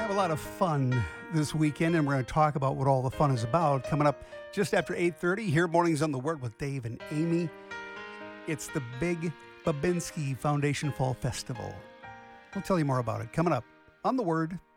have a lot of fun this weekend, and we're going to talk about what all the fun is about. Coming up just after 8:30, here Mornings on the Word with Dave and Amy. It's the Big Babinski Foundation Fall Festival. We'll tell you more about it coming up on the Word.